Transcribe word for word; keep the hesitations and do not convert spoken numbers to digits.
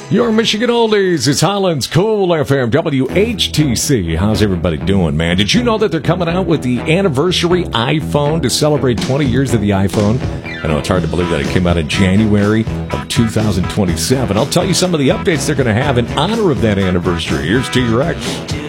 Your Michigan Oldies, it's Holland's Cool F M, W H T C. How's everybody doing, man? Did you know that they're coming out with the anniversary iPhone to celebrate twenty years of the iPhone? I know it's hard to believe that it came out in January of two thousand twenty-seven. I'll tell you some of the updates they're going to have in honor of that anniversary. Here's T-Rex.